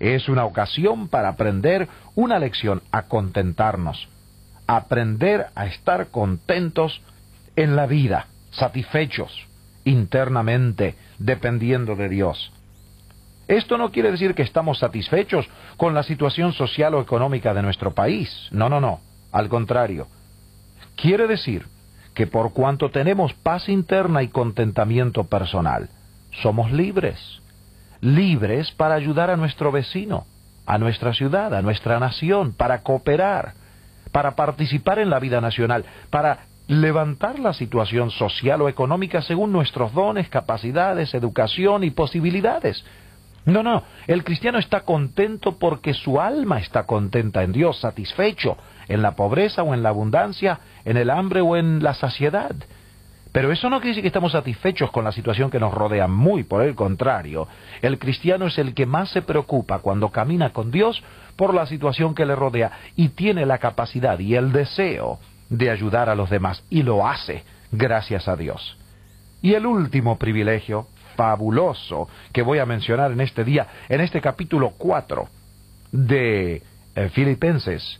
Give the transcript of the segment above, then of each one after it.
Es una ocasión para aprender una lección, a contentarnos, aprender a estar contentos en la vida, satisfechos internamente, dependiendo de Dios. Esto no quiere decir que estamos satisfechos con la situación social o económica de nuestro país. No, no, no. Al contrario. Quiere decir que por cuanto tenemos paz interna y contentamiento personal, somos libres. Libres para ayudar a nuestro vecino, a nuestra ciudad, a nuestra nación, para cooperar, para participar en la vida nacional, para levantar la situación social o económica según nuestros dones, capacidades, educación y posibilidades. No, no, el cristiano está contento porque su alma está contenta en Dios, satisfecho en la pobreza o en la abundancia, en el hambre o en la saciedad. Pero eso no quiere decir que estamos satisfechos con la situación que nos rodea, muy por el contrario. El cristiano es el que más se preocupa cuando camina con Dios por la situación que le rodea y tiene la capacidad y el deseo de ayudar a los demás, y lo hace, gracias a Dios. Y el último privilegio fabuloso que voy a mencionar en este día, en este capítulo 4 de Filipenses,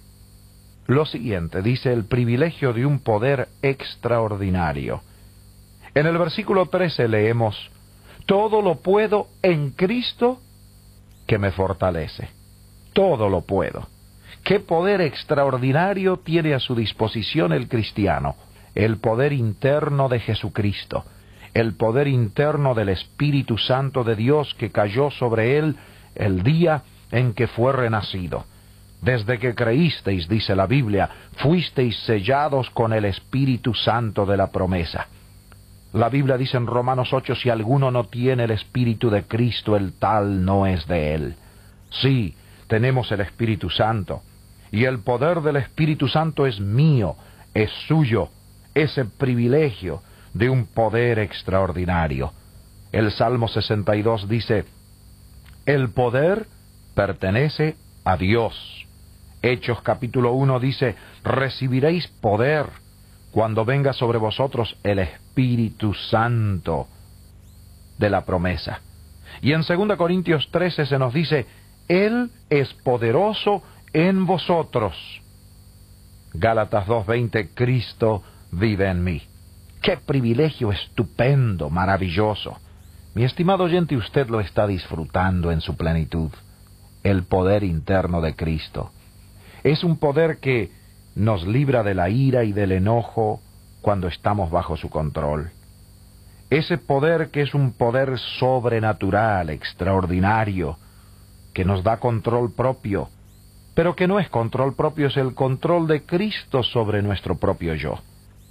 lo siguiente, dice: el privilegio de un poder extraordinario. En el versículo 13 leemos: todo lo puedo en Cristo que me fortalece. Todo lo puedo. ¿Qué poder extraordinario tiene a su disposición el cristiano? El poder interno de Jesucristo, el poder interno del Espíritu Santo de Dios que cayó sobre él el día en que fue renacido. Desde que creísteis, dice la Biblia, fuisteis sellados con el Espíritu Santo de la promesa. La Biblia dice en Romanos 8, si alguno no tiene el Espíritu de Cristo, el tal no es de él. Sí, tenemos el Espíritu Santo, y el poder del Espíritu Santo es mío, es suyo, ese privilegio de un poder extraordinario. El Salmo 62 dice: el poder pertenece a Dios. Hechos capítulo 1 dice: recibiréis poder cuando venga sobre vosotros el Espíritu Santo de la promesa. Y en 2 Corintios 13 se nos dice: Él es poderoso en vosotros. Gálatas 2:20, Cristo vive en mí. ¡Qué privilegio estupendo, maravilloso! Mi estimado oyente, usted lo está disfrutando en su plenitud. El poder interno de Cristo. Es un poder que nos libra de la ira y del enojo cuando estamos bajo su control. Ese poder que es un poder sobrenatural, extraordinario, que nos da control propio, pero que no es control propio, es el control de Cristo sobre nuestro propio yo.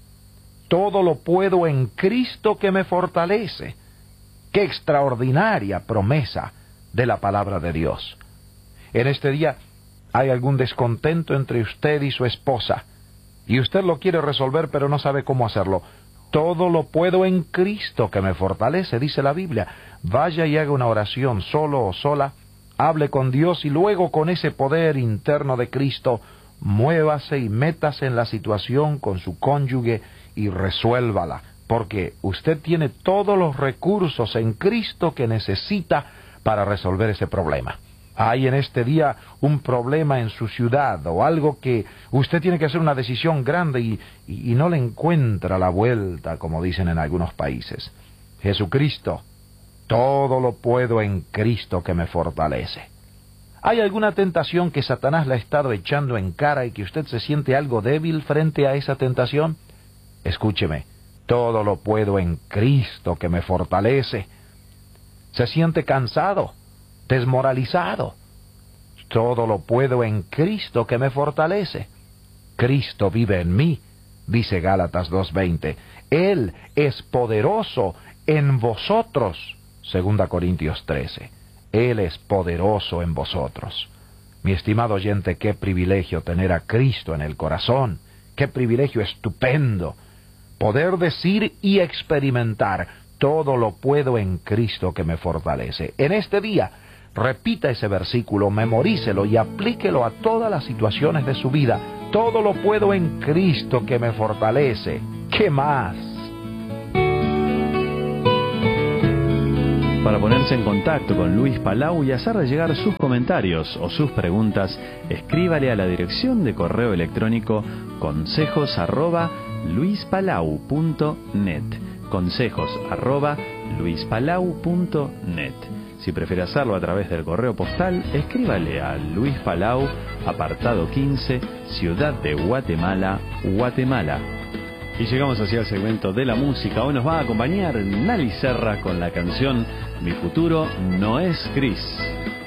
Todo lo puedo en Cristo que me fortalece. ¡Qué extraordinaria promesa de la palabra de Dios! En este día hay algún descontento entre usted y su esposa, y usted lo quiere resolver pero no sabe cómo hacerlo. Todo lo puedo en Cristo que me fortalece, dice la Biblia. Vaya y haga una oración solo o sola, hable con Dios y luego con ese poder interno de Cristo, muévase y métase en la situación con su cónyuge y resuélvala, porque usted tiene todos los recursos en Cristo que necesita para resolver ese problema. Hay en este día un problema en su ciudad o algo que usted tiene que hacer una decisión grande y no le encuentra la vuelta, como dicen en algunos países. Jesucristo, todo lo puedo en Cristo que me fortalece. ¿Hay alguna tentación que Satanás le ha estado echando en cara y que usted se siente algo débil frente a esa tentación? Escúcheme, todo lo puedo en Cristo que me fortalece. ¿Se siente cansado, desmoralizado? Todo lo puedo en Cristo que me fortalece. Cristo vive en mí, dice Gálatas 2:20. Él es poderoso en vosotros, 2 Corintios 13. Él es poderoso en vosotros. Mi estimado oyente, qué privilegio tener a Cristo en el corazón. Qué privilegio estupendo poder decir y experimentar: todo lo puedo en Cristo que me fortalece. En este día, repita ese versículo, memorícelo y aplíquelo a todas las situaciones de su vida. Todo lo puedo en Cristo que me fortalece. ¿Qué más? Para ponerse en contacto con Luis Palau y hacerle llegar sus comentarios o sus preguntas, escríbale a la dirección de correo electrónico consejos@luispalau.net. consejos@luispalau.net. Si prefiere hacerlo a través del correo postal, escríbale a Luis Palau, apartado 15, Ciudad de Guatemala, Guatemala. Y llegamos hacia el segmento de la música. Hoy nos va a acompañar Nali Serra con la canción Mi futuro no es gris.